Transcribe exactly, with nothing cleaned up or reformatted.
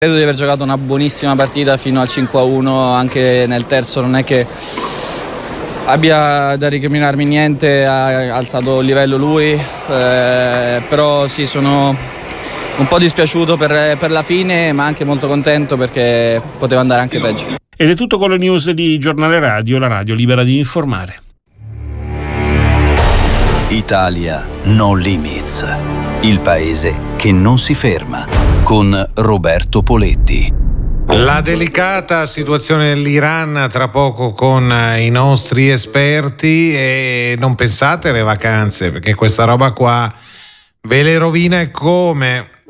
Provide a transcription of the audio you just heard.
Credo di aver giocato una buonissima partita fino al cinque a uno, anche nel terzo non è che abbia da recriminarmi niente, ha alzato il livello lui, eh, però sì, sono un po' dispiaciuto per, per la fine, ma anche molto contento perché poteva andare anche peggio. Ed è tutto con le news di Giornale Radio, la radio libera di informare. Italia No Limits, il paese che non si ferma, con Roberto Poletti. La delicata situazione dell'Iran tra poco con i nostri esperti, e non pensate alle vacanze, perché questa roba qua ve le rovina e come.